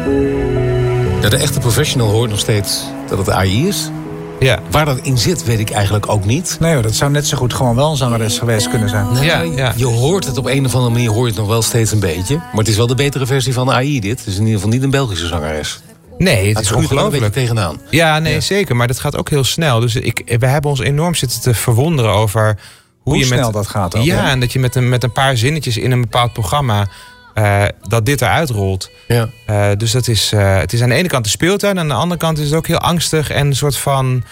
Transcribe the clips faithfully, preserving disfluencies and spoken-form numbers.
Ja, de echte professional hoort nog steeds dat het A I is. Ja. Waar dat in zit, weet ik eigenlijk ook niet. Nee, dat zou net zo goed gewoon wel een zangeres geweest kunnen zijn. Nee, Ja, ja. Je hoort het op een of andere manier, hoor je het nog wel steeds een beetje. Maar het is wel de betere versie van A I dit. Het is in ieder geval niet een Belgische zangeres. Nee, het Het is schuurt er wel een beetje ongelooflijk. tegenaan. Ja, nee, Ja. zeker. Maar dat gaat ook heel snel. Dus ik, we hebben ons enorm zitten te verwonderen over hoe, Hoe je snel met, dat gaat ook, Ja, hè? en dat je met een, met een paar zinnetjes in een bepaald programma uh, dat dit eruit rolt. Ja. Uh, dus dat is, uh, het is aan de ene kant de speeltuin, en aan de andere kant is het ook heel angstig en een soort van.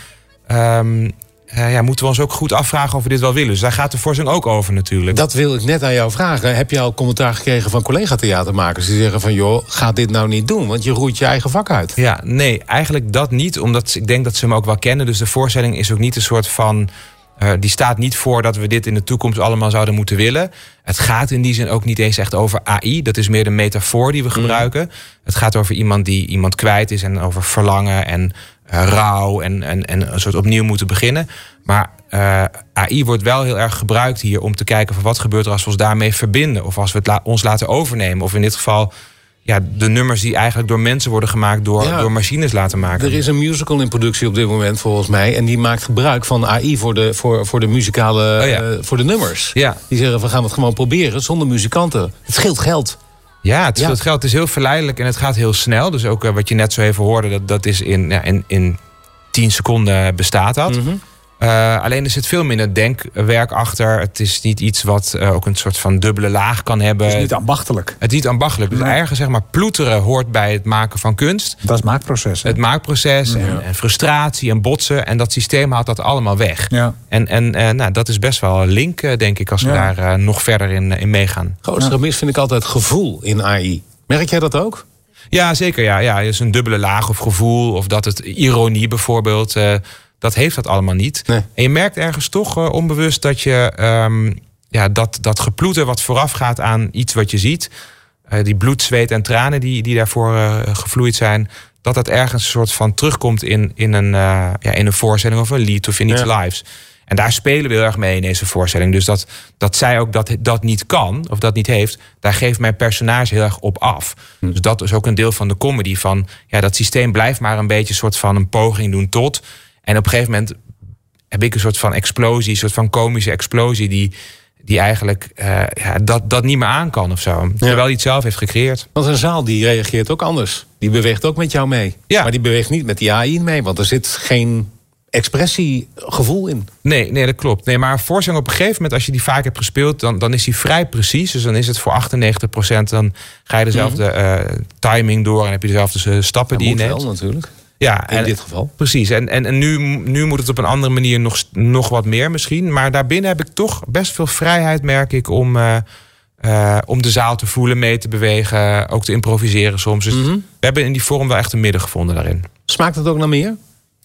Um, uh, ja, moeten we ons ook goed afvragen of we dit wel willen. Dus daar gaat de voorstelling ook over natuurlijk. Dat wil ik net aan jou vragen. Heb je al commentaar gekregen van collega-theatermakers die zeggen van joh, ga dit nou niet doen, want je roeit je eigen vak uit. Ja, nee, eigenlijk dat niet. Omdat ik denk dat ze hem ook wel kennen. Dus de voorstelling is ook niet een soort van. Uh, die staat niet voor dat we dit in de toekomst allemaal zouden moeten willen. Het gaat in die zin ook niet eens echt over A I. Dat is meer de metafoor die we gebruiken. Mm. Het gaat over iemand die iemand kwijt is en over verlangen en uh, rouw en, en, en een soort opnieuw moeten beginnen. Maar uh, A I wordt wel heel erg gebruikt hier om te kijken van wat gebeurt er als we ons daarmee verbinden. Of als we het la- ons laten overnemen. Of in dit geval ja, de nummers die eigenlijk door mensen worden gemaakt door, Ja. door machines laten maken. Er is een musical in productie op dit moment volgens mij. En die maakt gebruik van A I voor de, voor, voor de muzikale Oh ja. uh, voor de nummers. Ja. Die zeggen we gaan het gewoon proberen zonder muzikanten. Het scheelt geld. Ja, het, Ja. het geld is heel verleidelijk en het gaat heel snel. Dus ook uh, wat je net zo even hoorde, dat, dat is in, ja, in, in tien seconden bestaat dat. Mm-hmm. Uh, alleen er zit veel minder denkwerk achter. Het is niet iets wat uh, ook een soort van dubbele laag kan hebben. Het is niet ambachtelijk. Het is niet ambachtelijk. Dus Nee. ergens zeg maar ploeteren hoort bij het maken van kunst. Dat is het maakproces. Hè? Het maakproces Ja. en, en frustratie en botsen. En dat systeem haalt dat allemaal weg. Ja. En, en uh, nou, dat is best wel een link, uh, denk ik, als we Ja. daar uh, nog verder in, in meegaan. Het grootste Ja. gemis vind ik altijd gevoel in A I. Merk jij dat ook? Ja, zeker. Ja, ja. Dus een dubbele laag of gevoel. Of dat het ironie bijvoorbeeld. Uh, dat heeft dat allemaal niet. Nee. En je merkt ergens toch uh, onbewust dat je um, ja, dat, dat geploeter wat vooraf gaat aan iets wat je ziet. Uh, die bloed, zweet en tranen die, die daarvoor uh, gevloeid zijn. Dat dat ergens een soort van terugkomt in, in, een, uh, ja, in een voorstelling of een lied of in iets Ja. lives. En daar spelen we heel erg mee in deze voorstelling. Dus dat, dat zij ook dat, dat niet kan, of dat niet heeft, daar geeft mijn personage heel erg op af. Hm. Dus dat is ook een deel van de comedy. Van ja, dat systeem blijft maar een beetje een soort van een poging doen tot. En op een gegeven moment heb ik een soort van explosie, een soort van komische explosie, die, die eigenlijk uh, ja, dat, dat niet meer aan kan of zo. Terwijl hij het zelf heeft gecreëerd. Want een zaal die reageert ook anders. Die beweegt ook met jou mee. Ja. Maar die beweegt niet met die A I mee, want er zit geen expressiegevoel in. Nee, nee, dat klopt. Nee, maar een voorstelling op een gegeven moment, als je die vaak hebt gespeeld, dan, dan is die vrij precies. Dus dan is het voor achtennegentig procent, dan ga je dezelfde uh, timing door en heb je dezelfde uh, stappen Dat die moet je neemt. wel natuurlijk. Ja, In en, dit geval. precies. En, en, en nu, nu moet het op een andere manier nog, nog wat meer misschien. Maar daarbinnen heb ik toch best veel vrijheid, merk ik, om, uh, uh, om de zaal te voelen, mee te bewegen, ook te improviseren soms. Dus Mm-hmm. we hebben in die vorm wel echt een midden gevonden daarin. Smaakt het ook naar meer?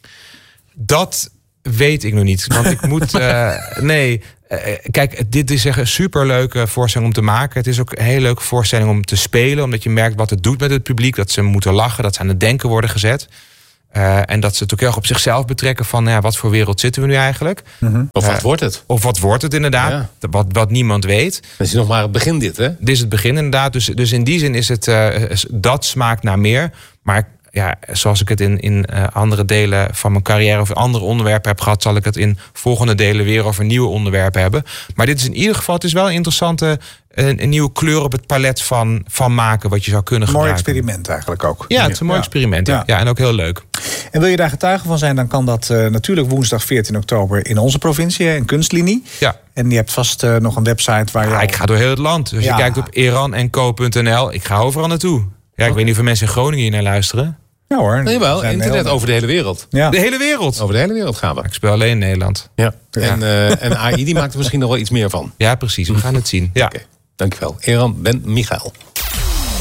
Dat weet ik nog niet. Want ik moet. Uh, nee. Uh, kijk, dit is echt een superleuke voorstelling om te maken. Het is ook een hele leuke voorstelling om te spelen. Omdat je merkt wat het doet met het publiek. Dat ze moeten lachen, dat ze aan het denken worden gezet. Uh, en dat ze het ook heel erg op zichzelf betrekken van ja, wat voor wereld zitten we nu eigenlijk? Mm-hmm. Of wat Uh, wordt het? Of wat wordt het inderdaad? Ja. Wat, wat niemand weet. Dat is nog maar het begin dit, hè? Dit is het begin inderdaad. Dus, dus in die zin is het uh, dat smaakt naar meer. Maar ja, zoals ik het in, in uh, andere delen van mijn carrière of andere onderwerpen heb gehad, zal ik het in volgende delen weer over nieuwe onderwerpen hebben. Maar dit is in ieder geval, het is wel een interessante, een, een nieuwe kleur op het palet van, van maken wat je zou kunnen Mooi gebruiken. experiment eigenlijk ook. Ja, het is een mooi Ja. experiment. Ja. Ja. Ja, en ook heel leuk. En wil je daar getuige van zijn, dan kan dat uh, natuurlijk woensdag veertien oktober in onze provincie, in Kunstlinie. Ja. En je hebt vast uh, nog een website waar je... Ja, al- ik ga door heel het land. Dus Ja. je kijkt op eran en co punt n l. Ik ga overal naartoe. Ja, ik weet niet of er mensen in Groningen hier naar luisteren. Ja hoor. Nee, wel. Er zijn Internet heel- over de hele wereld. Ja. De hele wereld. Over de hele wereld gaan we. Ik speel alleen in Nederland. Ja. En, uh, en A I die maakt er misschien nog wel iets meer van. Ja, precies. We gaan het zien. Ja. Oké, dankjewel. Eran Ben Michael.